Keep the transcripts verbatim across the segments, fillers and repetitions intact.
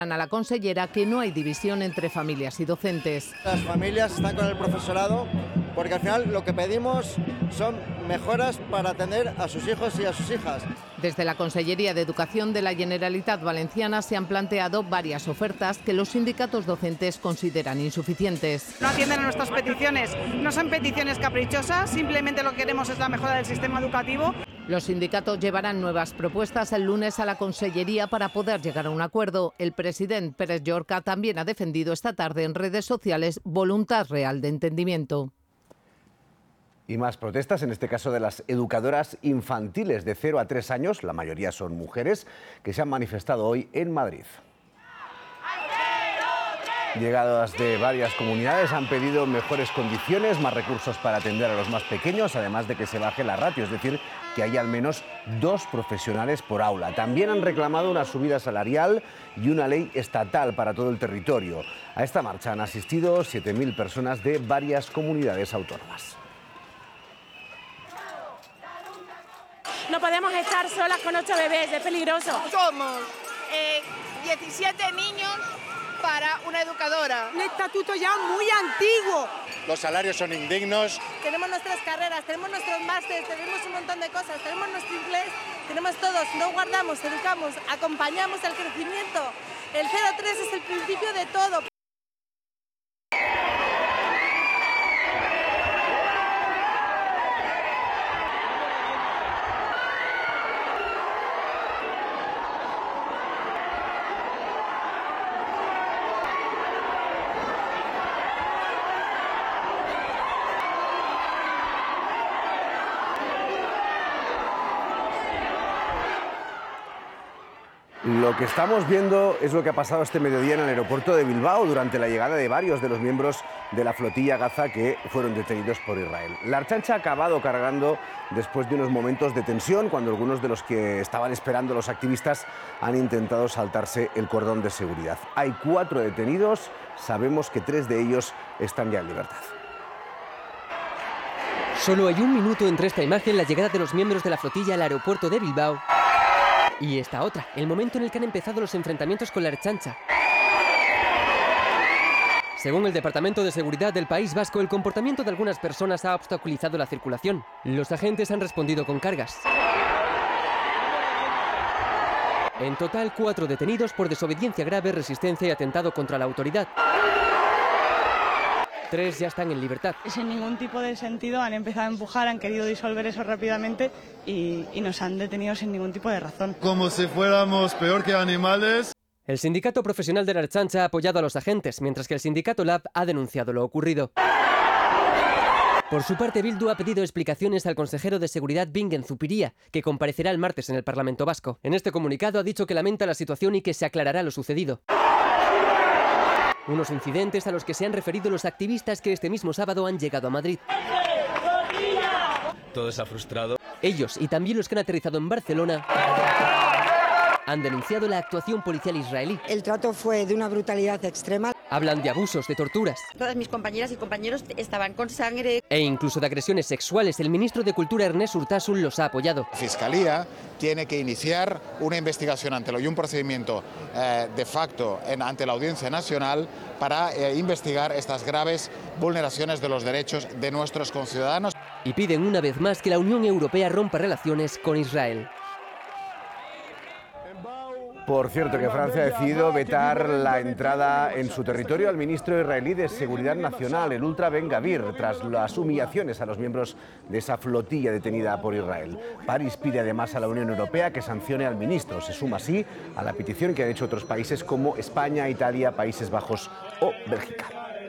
A la consellera que no hay división entre familias y docentes. Las familias están con el profesorado porque al final lo que pedimos son mejoras para atender a sus hijos y a sus hijas. Desde la Consellería de Educación de la Generalitat Valenciana se han planteado varias ofertas que los sindicatos docentes consideran insuficientes. No atienden a nuestras peticiones, no son peticiones caprichosas, simplemente lo que queremos es la mejora del sistema educativo. Los sindicatos llevarán nuevas propuestas el lunes a la Consellería para poder llegar a un acuerdo. El presidente Pérez Llorca también ha defendido esta tarde en redes sociales voluntad real de entendimiento. Y más protestas, en este caso de las educadoras infantiles de cero a tres años, la mayoría son mujeres, que se han manifestado hoy en Madrid. Llegadas de varias comunidades han pedido mejores condiciones, más recursos para atender a los más pequeños, además de que se baje la ratio, es decir, que haya al menos dos profesionales por aula. También han reclamado una subida salarial y una ley estatal para todo el territorio. A esta marcha han asistido siete mil personas de varias comunidades autónomas. No podemos estar solas con ocho bebés, es peligroso. Somos eh, diecisiete niños para una educadora. Un estatuto ya muy antiguo. Los salarios son indignos. Tenemos nuestras carreras, tenemos nuestros másteres, tenemos un montón de cosas, tenemos nuestro inglés, tenemos todos, no guardamos, educamos, acompañamos el crecimiento. El cero tres es el principio de todo. Lo que estamos viendo es lo que ha pasado este mediodía en el aeropuerto de Bilbao durante la llegada de varios de los miembros de la flotilla Gaza que fueron detenidos por Israel. La Ertzaintza ha acabado cargando después de unos momentos de tensión cuando algunos de los que estaban esperando los activistas han intentado saltarse el cordón de seguridad. Hay cuatro detenidos, sabemos que tres de ellos están ya en libertad. Solo hay un minuto entre esta imagen, la llegada de los miembros de la flotilla al aeropuerto de Bilbao, y esta otra, el momento en el que han empezado los enfrentamientos con la Ertzaintza. Según el Departamento de Seguridad del País Vasco, el comportamiento de algunas personas ha obstaculizado la circulación. Los agentes han respondido con cargas. En total, cuatro detenidos por desobediencia grave, resistencia y atentado contra la autoridad. Tres ya están en libertad. Sin ningún tipo de sentido han empezado a empujar, han querido disolver eso rápidamente y, y nos han detenido sin ningún tipo de razón. Como si fuéramos peor que animales. El sindicato profesional de la Ertzaintza ha apoyado a los agentes, mientras que el sindicato Lab ha denunciado lo ocurrido. Por su parte, Bildu ha pedido explicaciones al consejero de Seguridad Bingen Zupiria, que comparecerá el martes en el Parlamento Vasco. En este comunicado ha dicho que lamenta la situación y que se aclarará lo sucedido. Unos incidentes a los que se han referido los activistas que este mismo sábado han llegado a Madrid. Todo está frustrado. Ellos, y también los que han aterrizado en Barcelona, han denunciado la actuación policial israelí. El trato fue de una brutalidad extrema. Hablan de abusos, de torturas. Todas mis compañeras y compañeros estaban con sangre. E incluso de agresiones sexuales. El ministro de Cultura, Ernest Urtasun, los ha apoyado. La Fiscalía tiene que iniciar una investigación ante lo y un procedimiento eh, de facto en, ante la Audiencia Nacional para eh, investigar estas graves vulneraciones de los derechos de nuestros conciudadanos. Y piden una vez más que la Unión Europea rompa relaciones con Israel. Por cierto, que Francia ha decidido vetar la entrada en su territorio al ministro israelí de Seguridad Nacional, el Ultra Ben Gavir, tras las humillaciones a los miembros de esa flotilla detenida por Israel. París pide además a la Unión Europea que sancione al ministro. Se suma así a la petición que han hecho otros países como España, Italia, Países Bajos o Bélgica.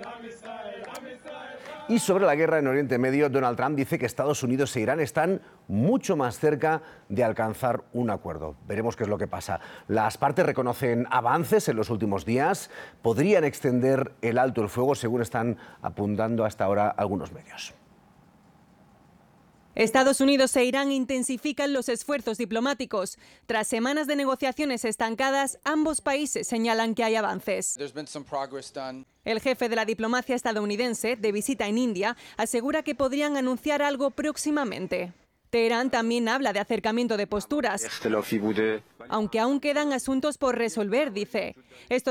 Y sobre la guerra en Oriente Medio, Donald Trump dice que Estados Unidos e Irán están mucho más cerca de alcanzar un acuerdo. Veremos qué es lo que pasa. Las partes reconocen avances en los últimos días. Podrían extender el alto el fuego, según están apuntando hasta ahora algunos medios. Estados Unidos e Irán intensifican los esfuerzos diplomáticos. Tras semanas de negociaciones estancadas, ambos países señalan que hay avances. El jefe de la diplomacia estadounidense, de visita en India, asegura que podrían anunciar algo próximamente. Teherán también habla de acercamiento de posturas, aunque aún quedan asuntos por resolver, dice. Esto